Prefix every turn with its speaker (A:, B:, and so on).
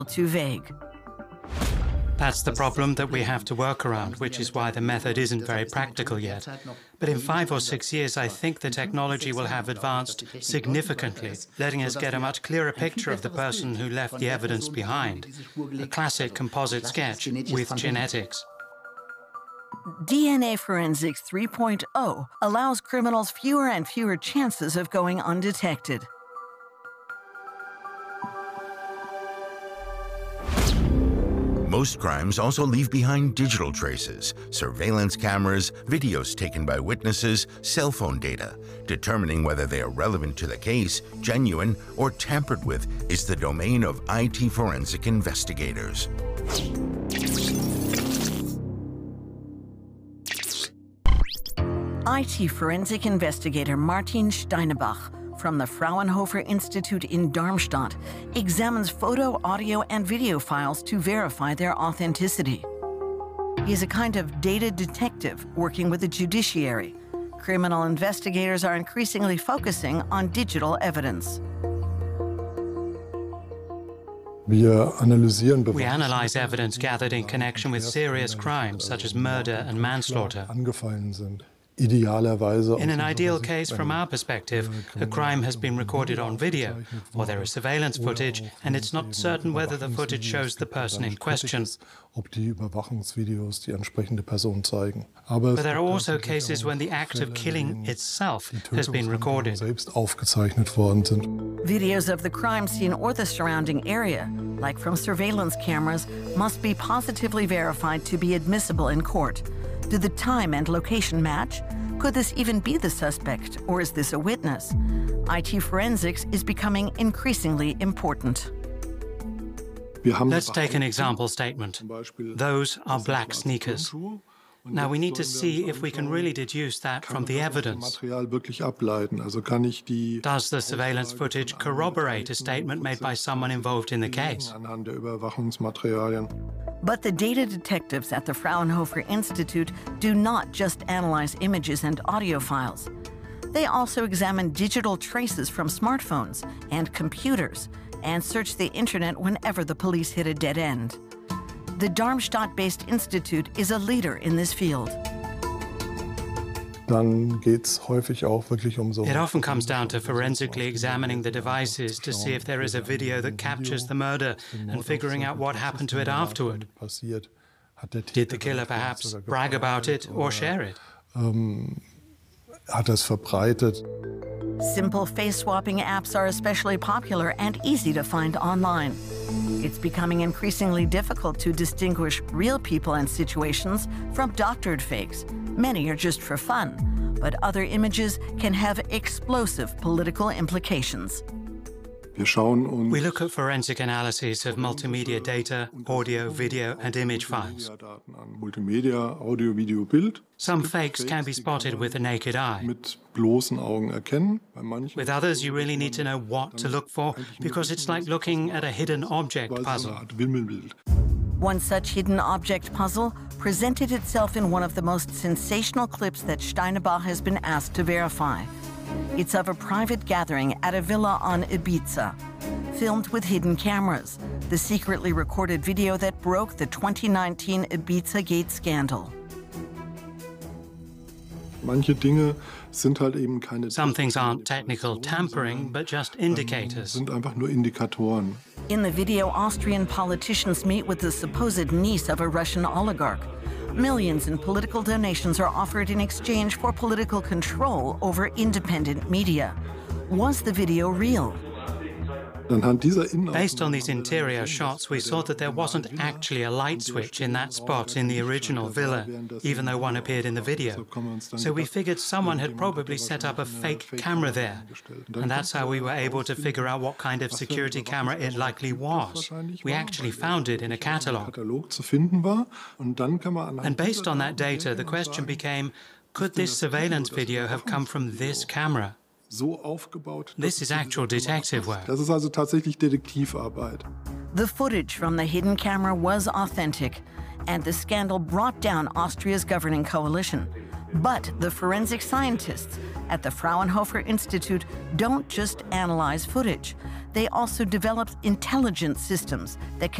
A: too vague.
B: That's the problem that we have to work around, which is why the method isn't very practical yet. But in 5 or 6 years, I think the technology will have advanced significantly, letting us get a much clearer picture of the person who left the evidence behind. A classic composite sketch with genetics.
A: DNA Forensics 3.0 allows criminals fewer and fewer chances of going undetected.
C: Most crimes also leave behind digital traces, surveillance cameras, videos taken by witnesses, cell phone data. Determining whether they are relevant to the case, genuine, or tampered with is the domain of IT forensic investigators.
A: IT forensic investigator Martin Steinebach from the Fraunhofer Institute in Darmstadt examines photo, audio, and video files to verify their authenticity. He's a kind of data detective working with the judiciary. Criminal investigators are increasingly focusing on digital evidence.
B: We analyze evidence gathered in connection with serious crimes such as murder and manslaughter. In an ideal case, from our perspective, a crime has been recorded on video, or there is surveillance footage, and it's not certain whether the footage shows the person in question. But there are also cases when the act of killing itself has been recorded.
A: Videos of the crime scene or the surrounding area, like from surveillance cameras, must be positively verified to be admissible in court. Do the time and location match? Could this even be the suspect, or is this a witness? IT forensics is becoming increasingly important.
B: Let's take an example statement. Those are black sneakers. Now we need to see if we can really deduce that from the evidence. Does the surveillance footage corroborate a statement made by someone involved in the case?
A: But the data detectives at the Fraunhofer Institute do not just analyze images and audio files. They also examine digital traces from smartphones and computers and search the internet whenever the police hit a dead end. The Darmstadt-based institute is a leader in this field.
B: It often comes down to forensically examining the devices to see if there is a video that captures the murder and figuring out what happened to it afterward. Did the killer perhaps brag about it or share it?
A: Simple face-swapping apps are especially popular and easy to find online. It's becoming increasingly difficult to distinguish real people and situations from doctored fakes. Many are just for fun, but other images can have explosive political implications.
B: We look at forensic analyses of multimedia data, audio, video, and image files. Some fakes can be spotted with the naked eye. With others, you really need to know what to look for, because it's like looking at a hidden object puzzle.
A: One such hidden object puzzle presented itself in one of the most sensational clips that Steinebach has been asked to verify. It's of a private gathering at a villa on Ibiza, filmed with hidden cameras, the secretly recorded video that broke the 2019 Ibiza Gate scandal.
B: Some things aren't technical tampering, but just indicators.
A: In the video, Austrian politicians meet with the supposed niece of a Russian oligarch. Millions in political donations are offered in exchange for political control over independent media. Was the video real?
B: Based on these interior shots, we saw that there wasn't actually a light switch in that spot in the original villa, even though one appeared in the video. So we figured someone had probably set up a fake camera there, and that's how we were able to figure out what kind of security camera it likely was. We actually found it in a catalogue. And based on that data, the question became, could this surveillance video have come from this camera? This is actual detective work.
A: The footage from the hidden camera was authentic, and the scandal brought down Austria's governing coalition. But the forensic scientists at the Fraunhofer Institute don't just analyze footage. They also developed intelligent systems that can